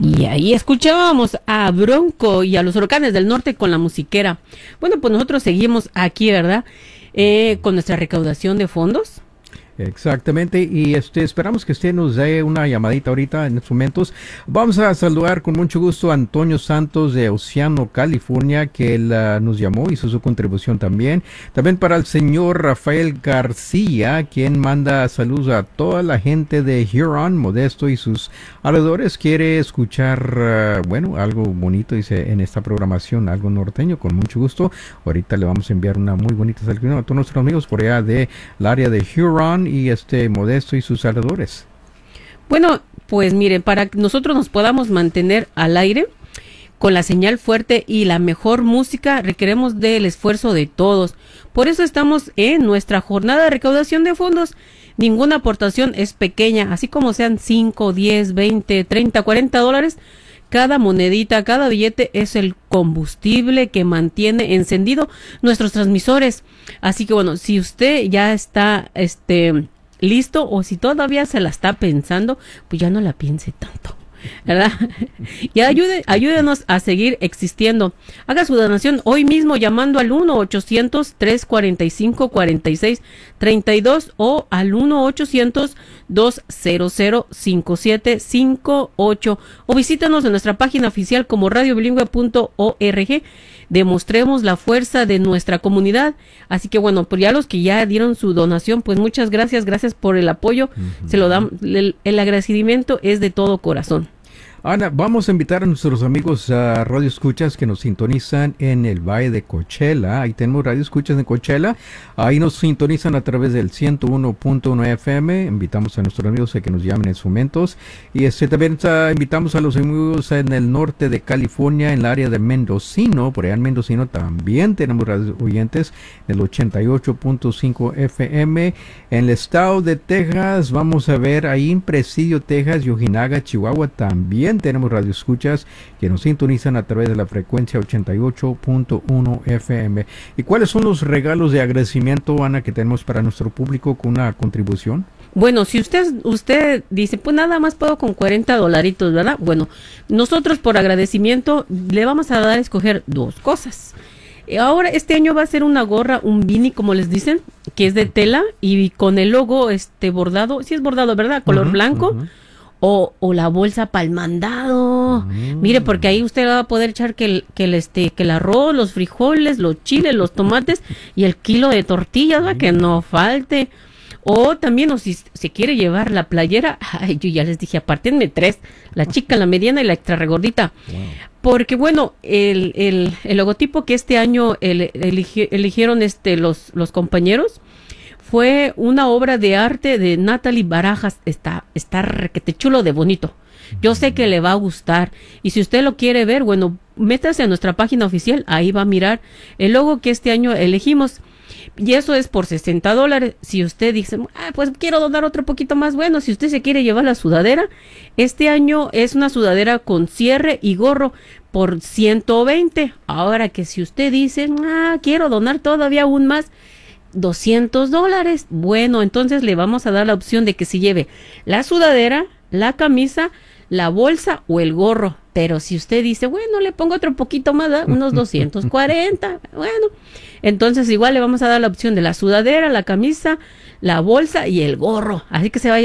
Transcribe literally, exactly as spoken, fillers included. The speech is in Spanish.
Y ahí escuchábamos a Bronco y a los Huracanes del Norte con la musiquera. Bueno, pues nosotros seguimos aquí, ¿verdad? Eh, con nuestra recaudación de fondos. Exactamente, y este esperamos que usted nos dé una llamadita ahorita en estos momentos. Vamos a saludar con mucho gusto a Antonio Santos de Oceano, California, que él uh, nos llamó, hizo su contribución también. También para el señor Rafael García, quien manda saludos a toda la gente de Huron, Modesto y sus alrededores. Quiere escuchar, uh, bueno, algo bonito, dice, en esta programación, algo norteño, con mucho gusto. Ahorita le vamos a enviar una muy bonita salud a todos nuestros amigos por allá del área de Huron y este Modesto y sus alrededores. Bueno, pues miren, para que nosotros nos podamos mantener al aire con la señal fuerte y la mejor música, requeremos del esfuerzo de todos. Por eso estamos en nuestra jornada de recaudación de fondos. Ninguna aportación es pequeña, así como sean cinco, diez, veinte, treinta, cuarenta dólares. Cada monedita, cada billete es el combustible que mantiene encendido nuestros transmisores. Así que bueno, si usted ya está este listo o si todavía se la está pensando, pues ya no la piense tanto, ¿verdad? Y ayude, ayúdenos a seguir existiendo. Haga su donación hoy mismo llamando al uno ochocientos, trescientos cuarenta y cinco, cuarenta y seis treinta y dos o al uno ochocientos, doscientos, cincuenta y siete cincuenta y ocho o visítanos en nuestra página oficial como radio bilingüe punto org. Demostremos la fuerza de nuestra comunidad. Así que bueno, pues ya los que ya dieron su donación, pues muchas gracias, gracias por el apoyo. Uh-huh. Se lo dan, el, el agradecimiento es de todo corazón. Ana, vamos a invitar a nuestros amigos a Radio Escuchas que nos sintonizan en el Valle de Coachella. Ahí tenemos Radio Escuchas en Coachella. Ahí nos sintonizan a través del ciento uno punto uno F M. Invitamos a nuestros amigos a que nos llamen en sus momentos. Y este, también uh, invitamos a los amigos en el norte de California, en el área de Mendocino. Por allá en Mendocino también tenemos radio oyentes en el ochenta y ocho punto cinco F M. En el estado de Texas, vamos a ver ahí en Presidio, Texas, y Ojinaga, Chihuahua también tenemos radio escuchas que nos sintonizan a través de la frecuencia ochenta y ocho punto uno F M. ¿Y cuáles son los regalos de agradecimiento, Ana, que tenemos para nuestro público con una contribución? Bueno, si usted usted dice, pues nada más puedo con cuarenta dolaritos, ¿verdad? Bueno, nosotros por agradecimiento le vamos a dar a escoger dos cosas. Ahora, este año va a ser una gorra, un beanie, como les dicen, que es de tela y con el logo este bordado, sí es bordado, ¿verdad? Color uh-huh, blanco. Uh-huh. O, o la bolsa para el mandado. Mm. Mire, porque ahí usted va a poder echar que el, que el este, que el arroz, los frijoles, los chiles, los tomates y el kilo de tortillas, ¿va? Que no falte. O también, o si se quiere llevar la playera, ay, yo ya les dije, apártenme tres, la chica, la mediana y la extra regordita. Wow. Porque bueno, el, el, el logotipo que este año el, eligi, eligieron este los, los compañeros fue una obra de arte de Natalie Barajas. Está, está requete chulo de bonito. Yo sé que le va a gustar. Y si usted lo quiere ver, bueno, métase a nuestra página oficial. Ahí va a mirar el logo que este año elegimos. Y eso es por sesenta dólares. Si usted dice, ah, pues quiero donar otro poquito más, bueno, si usted se quiere llevar la sudadera, este año es una sudadera con cierre y gorro por ciento veinte. Ahora que si usted dice, ah, quiero donar todavía aún más, doscientos dólares. Bueno, entonces le vamos a dar la opción de que se lleve la sudadera, la camisa, la bolsa o el gorro. Pero si usted dice, bueno, le pongo otro poquito más, ¿eh? Unos doscientos cuarenta, bueno, entonces igual le vamos a dar la opción de la sudadera, la camisa, la bolsa y el gorro. Así que se vaya